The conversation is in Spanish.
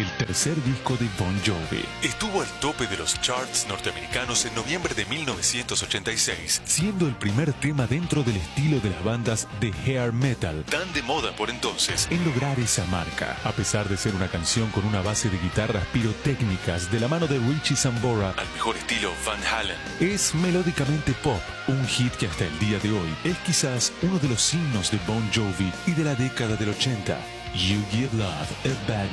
el tercer disco de Bon Jovi. Estuvo al tope de los charts norteamericanos en noviembre de 1986, Siendo el primer tema dentro del estilo de las bandas de hair metal tan de moda por entonces. en lograr esa marca. A pesar de ser una canción con una base de guitarras pirotécnicas de la mano de Richie Sambora, Al mejor estilo Van Halen. es melódicamente pop, un hit que hasta el día de hoy es quizás uno de los signos de Bon Jovi y de la década del 80. You Give Love a Bad